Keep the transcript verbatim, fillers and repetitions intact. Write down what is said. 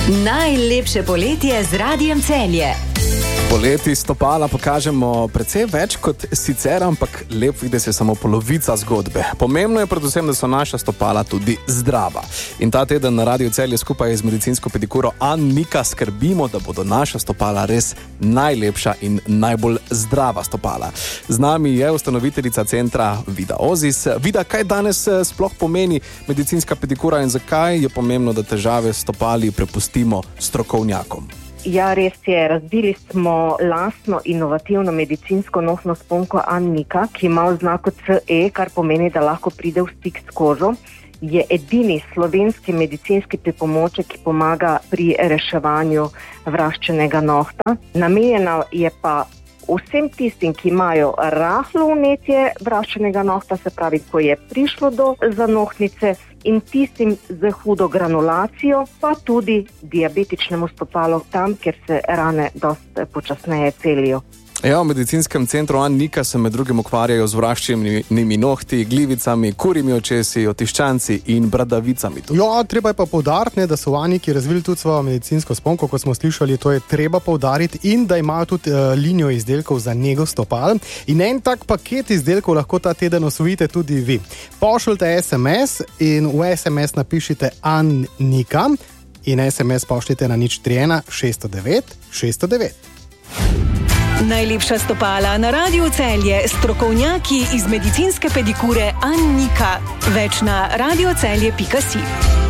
Najlepše poletje z Radiem Celje. Poleti stopala pokažemo precej več kot sicer, ampak lep vides je samo polovica zgodbe. Pomembno je predvsem, da so naša stopala tudi zdrava. In ta teden na Radiu Celje skupaj z medicinsko pedikuro Annika skrbimo, da bodo naša stopala res najlepša in najbolj zdrava stopala. Z nami je ustanoviteljica centra Vida Ozis. Vida, kaj danes sploh pomeni medicinska pedikura in zakaj je pomembno, da težave s stopali prepustimo strokovnjakom? Ja, res je. Razvili smo lastno inovativno medicinsko nosno sponko Annika, ki ima oznako C E, kar pomeni, da lahko pride v stik s kožo. Je edini slovenski medicinski pripomoček, ki pomaga pri reševanju vraščenega nohta. Namenjena je pa vsem tistim, ki imajo rahlo vnetje vraščenega nohta, se pravi, ko je prišlo do zanohtnice, in tistim z hudo granulacijo, pa tudi diabetičnemu stopalu, tam, kjer se rane dosti počasneje celijo. Ja, v medicinskem centru Annika se med drugim ukvarjajo z vraščenimi nohti, glivicami, kurjimi očesi, otiščanci in bradavicami. Jo, treba je pa poudariti, da so v Anniki razvili tudi svojo medicinsko sponko, kot smo slišali, to je treba poudariti, in da imajo tudi uh, linijo izdelkov za nego stopal. In en tak paket izdelkov lahko ta teden osvojite tudi vi. Pošljite es em es in v es em es napišite Annika in es em es pošljite na nič tri ena šest nula devet šest nula devet. Najlepša stopala na Radiu Celje, strokovnjaki iz medicinske pedikure Annika. Več na radiocelje pika si.